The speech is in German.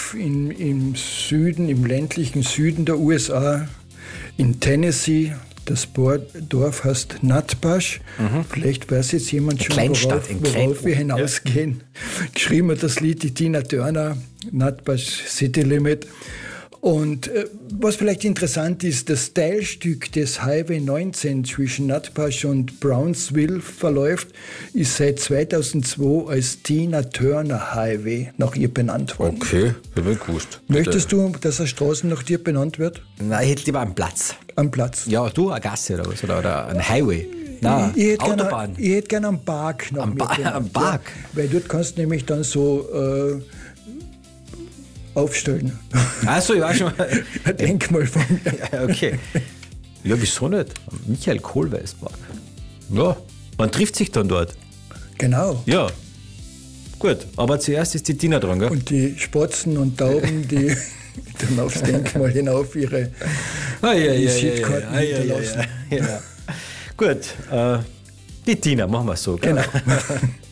Dorf im Süden, im ländlichen Süden der USA, in Tennessee. Das Dorf heißt Nutbush. Vielleicht weiß jetzt jemand schon, worauf wir hinausgehen. Geschrieben hat das Lied die Tina Turner, Nutbush City Limit. Und was vielleicht interessant ist, das Teilstück des Highway 19 zwischen Nutbush und Brownsville verläuft, ist seit 2002 als Tina Turner Highway nach ihr benannt worden. Okay, ich bin gewusst. Möchtest du, dass eine Straße nach dir benannt wird? Nein, ich hätte lieber einen Platz. Einen Platz? Ja, du, eine Gasse oder was? Oder ein Highway. Nein, Autobahn. Ich hätte gerne einen Park nach mir benannt. Einen Park? Ja, weil dort kannst du nämlich dann so aufstellen. Achso, ich war schon mal. Ein Denkmal von mir. Ja, okay. Ja, wieso nicht? Michael Kohlweis Park. Ja, man trifft sich dann dort. Genau. Ja. Gut, aber zuerst ist die Tina dran, gell? Und die Spatzen und Tauben, die dann aufs Denkmal hinauf ihre Visitkarten hinterlassen. Ja. Gut, die Tina, machen wir es so, gell? Genau.